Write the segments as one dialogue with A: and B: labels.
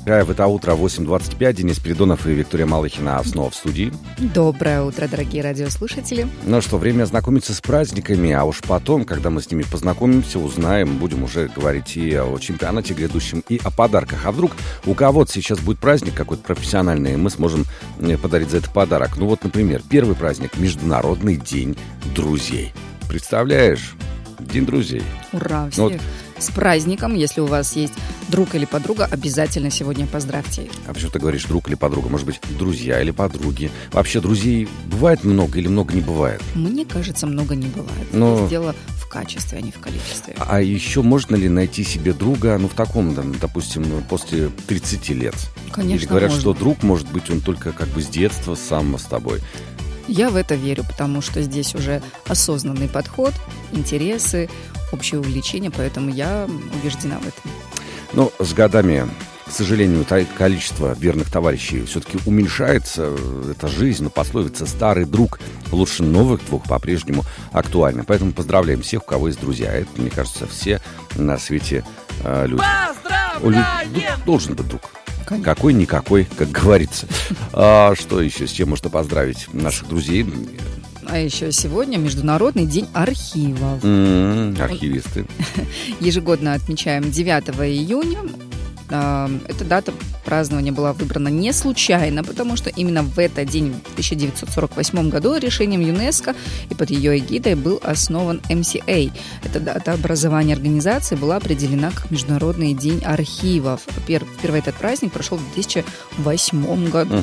A: В это утро 8:25. Денис Спиридонов и Виктория Малыхина снова в студии.
B: Доброе утро, дорогие радиослушатели.
A: Ну что, время знакомиться с праздниками, а уж потом, когда мы с ними познакомимся, узнаем, будем уже говорить и о чемпионате грядущем, и о подарках. А вдруг у кого-то сейчас будет праздник какой-то профессиональный, и мы сможем подарить за это подарок. Ну вот, например, первый праздник — Международный день друзей. Представляешь? День друзей.
B: Ура, всех с праздником. Если у вас есть друг или подруга, обязательно сегодня поздравьте их.
A: А почему ты говоришь друг или подруга? Может быть, друзья или подруги? Вообще, друзей бывает много или много не бывает?
B: Мне кажется, много не бывает.
A: Но...
B: Дело в качестве, а не в количестве.
A: А еще можно ли найти себе друга, в таком, допустим, после 30 лет?
B: Конечно,
A: или говорят,
B: можно.
A: что друг может быть он только как бы с детства сам с тобой.
B: Я в это верю, потому что здесь уже осознанный подход, интересы, общее увлечение, поэтому я убеждена в этом.
A: Но с годами, к сожалению, количество верных товарищей все-таки уменьшается. Это жизнь, но пословица «старый друг лучше новых двух» по-прежнему актуальна. Поэтому поздравляем всех, у кого есть друзья. Это, мне кажется, все на свете люди.
B: Поздравляем!
A: Должен быть друг.
B: Конечно.
A: Какой-никакой, как говорится. А что еще, с чем можно поздравить наших друзей?
B: А еще сегодня Международный день архивов.
A: Архивисты.
B: Ежегодно отмечаем 9 июня. Эта дата празднования была выбрана не случайно, потому что именно в этот день, в 1948 году, решением ЮНЕСКО и под ее эгидой был основан MCA. Эта дата образования организации была определена как Международный день архивов. Впервые этот праздник прошел в 2008 году.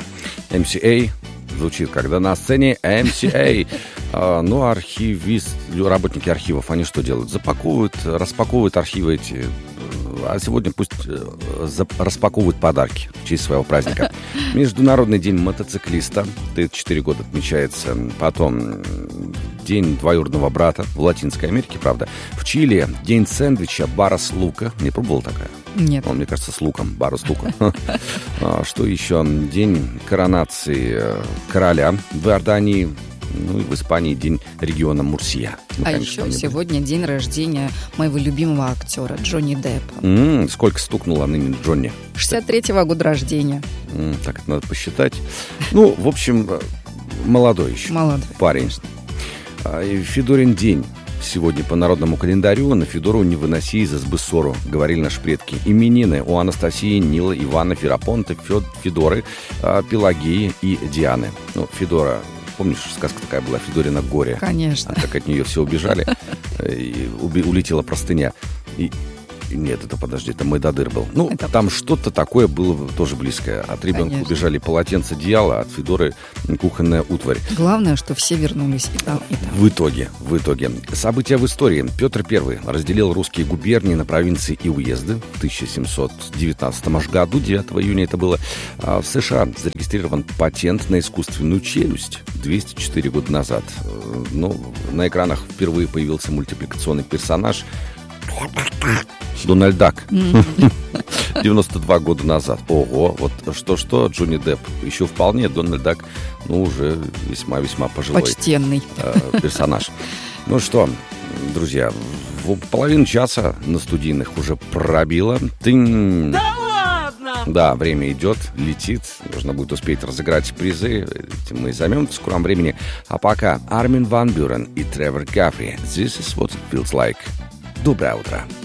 A: MCA звучит, когда на сцене MCA. Архивист, работники архивов, они что делают? Распаковывают архивы эти. А сегодня пусть распаковывают подарки в честь своего праздника. Международный день мотоциклиста. 4 года отмечается. Потом день двоюродного брата в Латинской Америке, правда. В Чили день сэндвича Барос Лука. Не пробовал такая?
B: Нет.
A: Мне кажется, с луком. Барос Лука. Что еще? День коронации короля в Иордании. И в Испании день региона Мурсия.
B: Еще сегодня день рождения моего любимого актера Джонни Деппа.
A: Сколько стукнуло ныне Джонни?
B: 63-го года рождения.
A: Так это надо посчитать. В общем, молодой еще.
B: Молодой.
A: Парень. Федорин день. Сегодня по народному календарю на Федору не выноси из избы ссору, говорили наши предки. Именины у Анастасии, Нила, Ивана, Ферапонта, Федоры, Пелагеи и Дианы. Федора... Помнишь, сказка такая была «Федорино горе»?
B: Конечно.
A: Как от нее все убежали, и улетела простыня. Нет, это Мойдодыр был. Там что-то такое было тоже близкое. От ребенка убежали полотенце, одеяло, от Федоры кухонная утварь.
B: Главное, что все вернулись и там, и там.
A: В итоге. События в истории. Петр I разделил русские губернии на провинции и уезды в 1719 году, 9 июня это было. В США зарегистрирован патент на искусственную челюсть 204 года назад. На экранах впервые появился мультипликационный персонаж Дональд Дак. 92 года назад. Ого, вот что, Джонни Депп еще вполне, Дональд Дак, уже весьма-весьма пожилой.
B: Почтенный
A: персонаж. Что, друзья, половину часа на студийных уже пробило. Да ладно! Да, время идет, летит. Нужно будет успеть разыграть призы. Этим мы и займемся в скором времени. А пока Армин ван Бюрен и Тревор Гафри. This is what it feels like. Доброе утро.